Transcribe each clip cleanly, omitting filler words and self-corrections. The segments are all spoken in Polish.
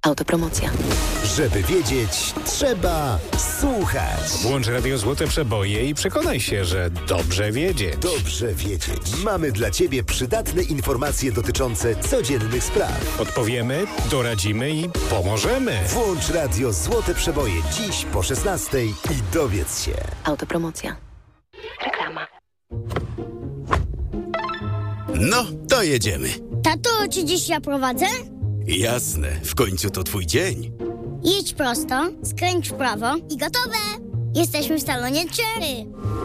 Autopromocja. Żeby wiedzieć, trzeba słuchać. Włącz Radio Złote Przeboje i przekonaj się, że dobrze wiedzieć. Dobrze wiedzieć. Mamy dla Ciebie przydatne informacje dotyczące codziennych spraw. Odpowiemy, doradzimy i pomożemy. Włącz Radio Złote Przeboje dziś po 16:00 i dowiedz się. Autopromocja. Reklama. No, to jedziemy. Tato, czy dziś ja prowadzę? Jasne, w końcu to twój dzień. Jedź prosto, skręć w prawo i gotowe! Jesteśmy w salonie Cherry.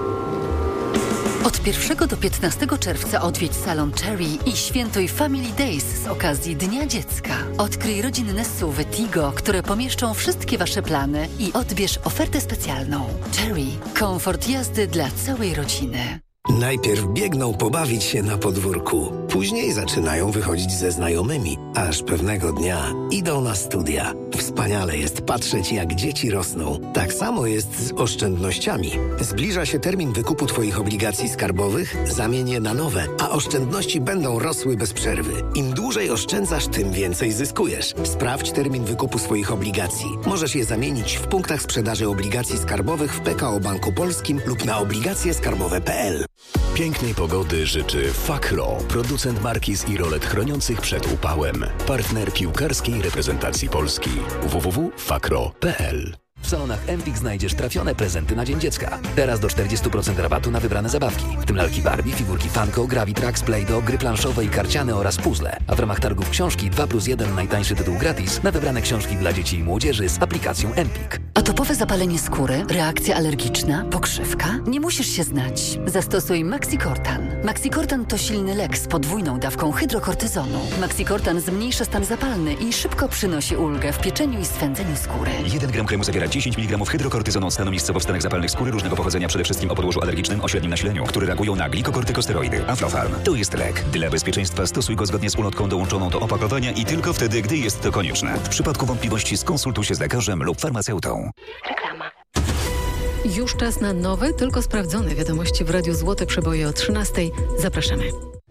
Od 1 do 15 czerwca odwiedź salon Cherry i świętuj Family Days z okazji Dnia Dziecka. Odkryj rodzinne SUV-y Tigo, które pomieszczą wszystkie Wasze plany i odbierz ofertę specjalną. Cherry. Komfort jazdy dla całej rodziny. Najpierw biegną pobawić się na podwórku, później zaczynają wychodzić ze znajomymi, aż pewnego dnia idą na studia. Wspaniale jest patrzeć, jak dzieci rosną. Tak samo jest z oszczędnościami. Zbliża się termin wykupu Twoich obligacji skarbowych, zamień je na nowe, a oszczędności będą rosły bez przerwy. Im dłużej oszczędzasz, tym więcej zyskujesz. Sprawdź termin wykupu swoich obligacji. Możesz je zamienić w punktach sprzedaży obligacji skarbowych w PKO Banku Polskim lub na obligacjeskarbowe.pl. Pięknej pogody życzy Fakro, producent markiz i rolet chroniących przed upałem. Partner piłkarskiej reprezentacji Polski. www.fakro.pl. W salonach Empik znajdziesz trafione prezenty na Dzień Dziecka. Teraz do 40% rabatu na wybrane zabawki, w tym lalki Barbie, figurki Funko, Gravitrax, Play-Doh, gry planszowe i karciane oraz puzzle. A w ramach targów książki 2+1 najtańszy tytuł gratis na wybrane książki dla dzieci i młodzieży z aplikacją Empik. Atopowe zapalenie skóry, reakcja alergiczna, pokrzywka? Nie musisz się znać. Zastosuj Maxicortan. Maxicortan to silny lek z podwójną dawką hydrokortyzonu. Maxicortan zmniejsza stan zapalny i szybko przynosi ulgę w pieczeniu i swędzeniu skóry. 1 gram kremu zawiera 10 mg hydrokortyzonu od stanu miejscowo w stanach zapalnych skóry różnego pochodzenia, przede wszystkim o podłożu alergicznym o średnim nasileniu, które reagują na glikokortykosteroidy. Aflofarm to jest lek. Dla bezpieczeństwa stosuj go zgodnie z ulotką dołączoną do opakowania i tylko wtedy, gdy jest to konieczne. W przypadku wątpliwości skonsultuj się z lekarzem lub farmaceutą. Reklama. Już czas na nowe, tylko sprawdzone wiadomości w Radiu Złote Przeboje o 13:00. Zapraszamy.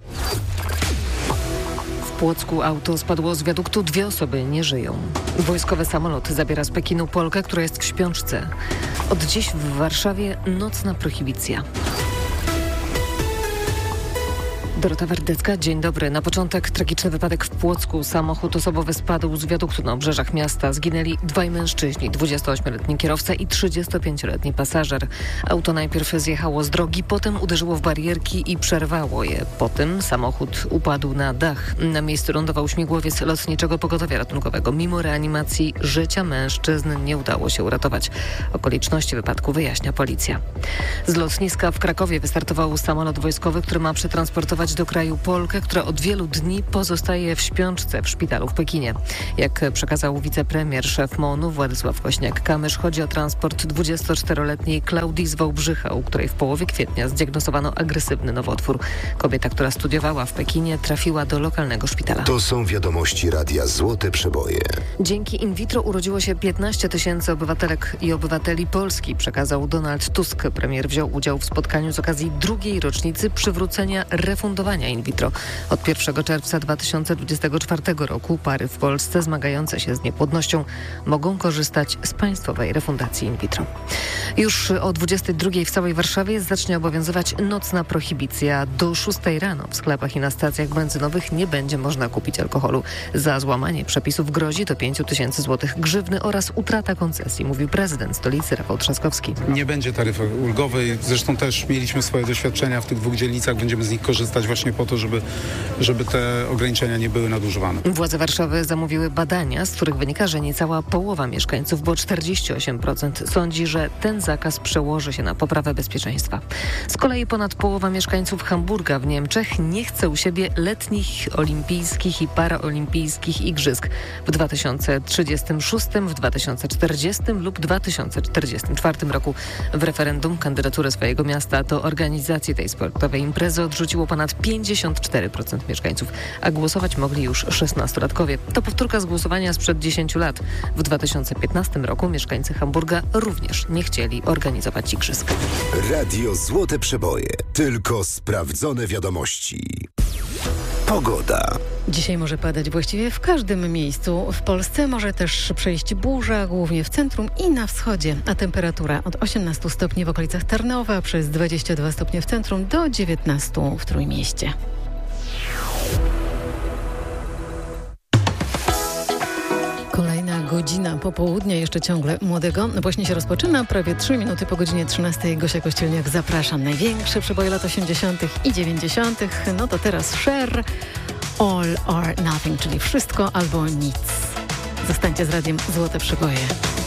W Płocku auto spadło z wiaduktu, 2 osoby nie żyją. Wojskowy samolot zabiera z Pekinu Polkę, która jest w śpiączce. Od dziś w Warszawie nocna prohibicja. Dorota Wardecka, dzień dobry. Na początek tragiczny wypadek w Płocku. Samochód osobowy spadł z wiaduktu na obrzeżach miasta. Zginęli 2 mężczyźni, 28-letni kierowca i 35-letni pasażer. Auto najpierw zjechało z drogi, potem uderzyło w barierki i przerwało je. Potem samochód upadł na dach. Na miejscu lądował śmigłowiec Lotniczego Pogotowia Ratunkowego. Mimo reanimacji życia mężczyzn nie udało się uratować. Okoliczności wypadku wyjaśnia policja. Z lotniska w Krakowie wystartował samolot wojskowy, który ma przetransportować do kraju Polkę, która od wielu dni pozostaje w śpiączce w szpitalu w Pekinie. Jak przekazał wicepremier, szef MON-u Władysław Kośniak-Kamysz, chodzi o transport 24-letniej Klaudii z Wałbrzycha, u której w połowie kwietnia zdiagnozowano agresywny nowotwór. Kobieta, która studiowała w Pekinie, trafiła do lokalnego szpitala. To są wiadomości Radia Złote Przeboje. Dzięki in vitro urodziło się 15 000 obywatelek i obywateli Polski, przekazał Donald Tusk. Premier wziął udział w spotkaniu z okazji 2. rocznicy przywrócenia refundowania in vitro. Od 1 czerwca 2024 roku pary w Polsce zmagające się z niepłodnością mogą korzystać z państwowej refundacji in vitro. Już o 22:00 w całej Warszawie zacznie obowiązywać nocna prohibicja. Do 6:00 rano w sklepach i na stacjach benzynowych nie będzie można kupić alkoholu. Za złamanie przepisów grozi do 5 000 złotych grzywny oraz utrata koncesji, mówił prezydent stolicy Rafał Trzaskowski. Nie będzie taryfy ulgowej. Zresztą też mieliśmy swoje doświadczenia w tych 2 dzielnicach. Będziemy z nich korzystać właśnie po to, żeby te ograniczenia nie były nadużywane. Władze Warszawy zamówiły badania, z których wynika, że niecała połowa mieszkańców, bo 48% sądzi, że ten zakaz przełoży się na poprawę bezpieczeństwa. Z kolei ponad połowa mieszkańców Hamburga w Niemczech nie chce u siebie letnich olimpijskich i paraolimpijskich igrzysk w 2036, w 2040 lub 2044 roku. W referendum kandydatury swojego miasta do organizacji tej sportowej imprezy odrzuciło ponad 54% mieszkańców, a głosować mogli już 16-latkowie. To powtórka z głosowania sprzed 10 lat. W 2015 roku mieszkańcy Hamburga również nie chcieli organizować igrzysk. Radio Złote Przeboje. Tylko sprawdzone wiadomości. Pogoda. Dzisiaj może padać właściwie w każdym miejscu. W Polsce może też przejść burza, głównie w centrum i na wschodzie. A temperatura od 18 stopni w okolicach Tarnowa, przez 22 stopnie w centrum do 19 w Trójmieście. Kolejna godzina popołudnia, jeszcze ciągle młodego. Właśnie się rozpoczyna, prawie 3 minuty po godzinie 13. Gosia Kościelniak, zapraszam. Największe przeboje lat 80. i 90. No to teraz Cher, All or Nothing, czyli wszystko albo nic. Zostańcie z radiem Złote Przeboje.